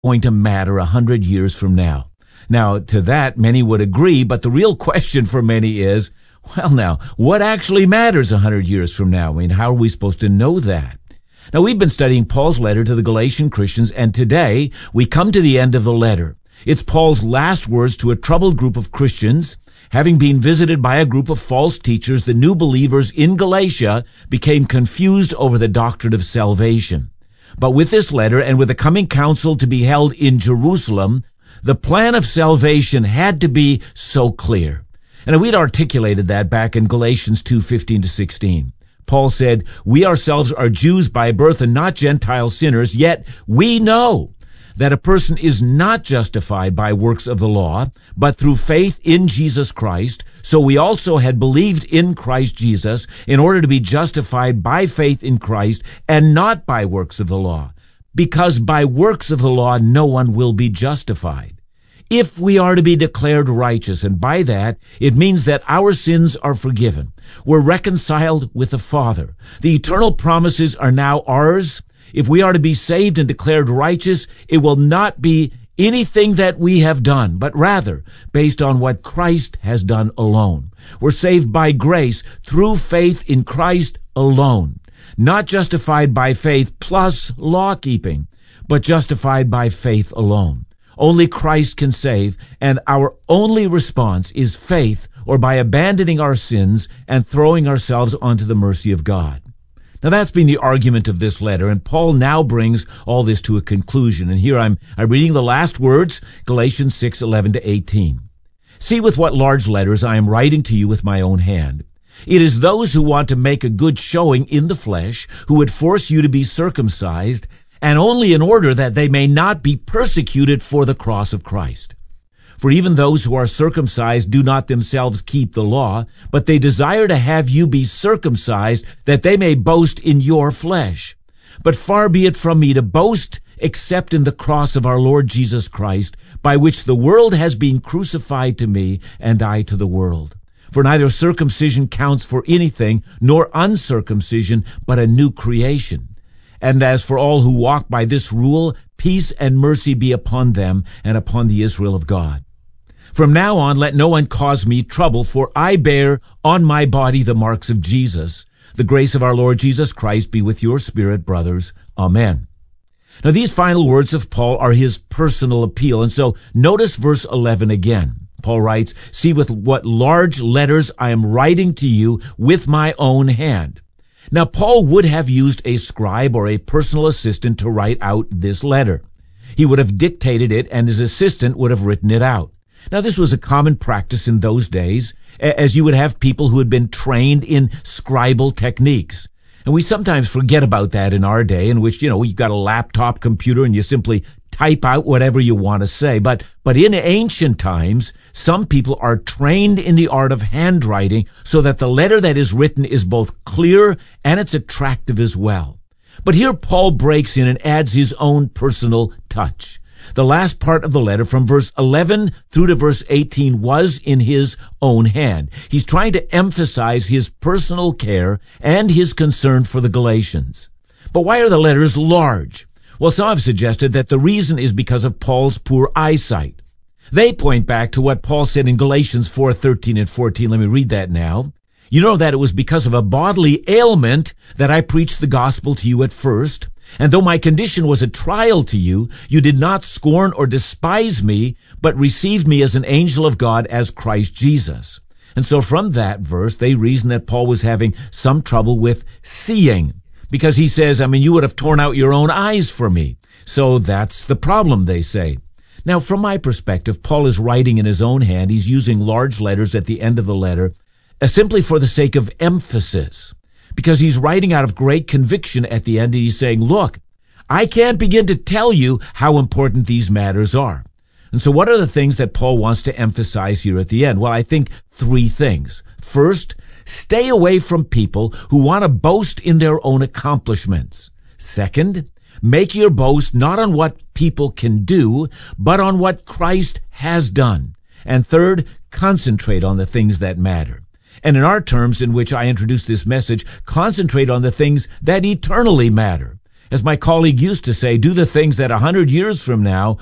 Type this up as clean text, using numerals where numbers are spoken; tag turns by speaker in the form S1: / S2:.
S1: going to matter 100 years from now? Now, to that, many would agree, but the real question for many is, well now, what actually matters 100 years from now? I mean, how are we supposed to know that? Now, we've been studying Paul's letter to the Galatian Christians, and today we come to the end of the letter. It's Paul's last words to a troubled group of Christians. Having been visited by a group of false teachers, the new believers in Galatia became confused over the doctrine of salvation. But with this letter and with the coming council to be held in Jerusalem, the plan of salvation had to be so clear. And we'd articulated that back in Galatians 2:15-16. Paul said, "We ourselves are Jews by birth and not Gentile sinners, yet we know that a person is not justified by works of the law, but through faith in Jesus Christ. So we also had believed in Christ Jesus in order to be justified by faith in Christ and not by works of the law, because by works of the law no one will be justified. If we are to be declared righteous, and by that it means that our sins are forgiven, we're reconciled with the Father. The eternal promises are now ours. If we are to be saved and declared righteous, it will not be anything that we have done, but rather based on what Christ has done alone. We're saved by grace through faith in Christ alone, not justified by faith plus law-keeping, but justified by faith alone. Only Christ can save, and our only response is faith, or by abandoning our sins and throwing ourselves onto the mercy of God. Now that's been the argument of this letter, and Paul now brings all this to a conclusion. And here I'm reading the last words, Galatians 6:11-18. "See with what large letters I am writing to you with my own hand. It is those who want to make a good showing in the flesh who would force you to be circumcised, and only in order that they may not be persecuted for the cross of Christ. For even those who are circumcised do not themselves keep the law, but they desire to have you be circumcised, that they may boast in your flesh. But far be it from me to boast except in the cross of our Lord Jesus Christ, by which the world has been crucified to me, and I to the world. For neither circumcision counts for anything, nor uncircumcision, but a new creation. And as for all who walk by this rule, peace and mercy be upon them and upon the Israel of God. From now on, let no one cause me trouble, for I bear on my body the marks of Jesus. The grace of our Lord Jesus Christ be with your spirit, brothers. Amen." Now, these final words of Paul are his personal appeal. And so notice verse 11 again. Paul writes, "See with what large letters I am writing to you with my own hand." Now, Paul would have used a scribe or a personal assistant to write out this letter. He would have dictated it, and his assistant would have written it out. Now, this was a common practice in those days, as you would have people who had been trained in scribal techniques. And we sometimes forget about that in our day, in which, you've got a laptop computer and you simply type out whatever you want to say. But in ancient times, some people are trained in the art of handwriting so that the letter that is written is both clear and it's attractive as well. But here Paul breaks in and adds his own personal touch. The last part of the letter, from verse 11 through to verse 18, was in his own hand. He's trying to emphasize his personal care and his concern for the Galatians. But why are the letters large? Well, some have suggested that the reason is because of Paul's poor eyesight. They point back to what Paul said in Galatians 4:13 and 14. Let me read that now. "You know that it was because of a bodily ailment that I preached the gospel to you at first. And though my condition was a trial to you, you did not scorn or despise me, but received me as an angel of God, as Christ Jesus." And so from that verse, they reason that Paul was having some trouble with seeing, because he says, you would have torn out your own eyes for me. So that's the problem, they say. Now, from my perspective, Paul is writing in his own hand. He's using large letters at the end of the letter, simply for the sake of emphasis, because he's writing out of great conviction at the end, and he's saying, look, I can't begin to tell you how important these matters are. And so what are the things that Paul wants to emphasize here at the end? Well, I think 3 things. First, stay away from people who want to boast in their own accomplishments. Second, make your boast not on what people can do, but on what Christ has done. And third, concentrate on the things that matter. And in our terms in which I introduce this message, concentrate on the things that eternally matter. As my colleague used to say, do the things that 100 years from now